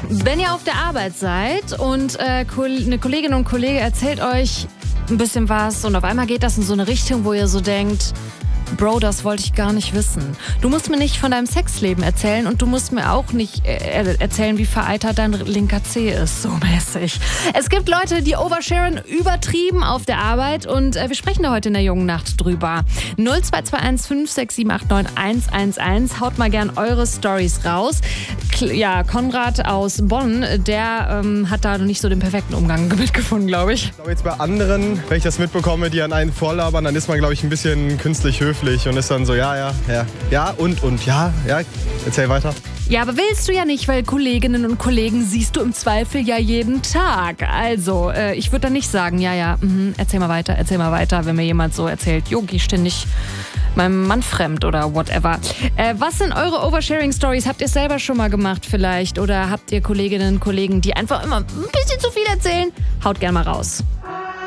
Wenn ihr auf der Arbeit seid und eine Kollegin und Kollege erzählt euch ein bisschen was und auf einmal geht das in so eine Richtung, wo ihr so denkt, Bro, das wollte ich gar nicht wissen. Du musst mir nicht von deinem Sexleben erzählen und du musst mir auch nicht erzählen, wie vereitert dein linker Zeh ist, so mäßig. Es gibt Leute, die oversharen übertrieben auf der Arbeit und wir sprechen da heute in der jungen Nacht drüber. 0221 56789 111. Haut mal gern eure Storys raus. Ja, Konrad aus Bonn, der hat da noch nicht so den perfekten Umgang mitgefunden, glaube ich. Ich glaube jetzt bei anderen, wenn ich das mitbekomme, die an einen vorlabern, dann ist man, glaube ich, ein bisschen künstlich höflich und ist dann so, ja, erzähl weiter. Ja, aber willst du ja nicht, weil Kolleginnen und Kollegen siehst du im Zweifel ja jeden Tag. Also, ich würde dann nicht sagen, erzähl mal weiter, wenn mir jemand so erzählt, jo, geh ständig meinem Mann fremd oder whatever. Was sind eure Oversharing-Stories? Habt ihr es selber schon mal gemacht vielleicht? Oder habt ihr Kolleginnen und Kollegen, die einfach immer ein bisschen zu viel erzählen? Haut gerne mal raus.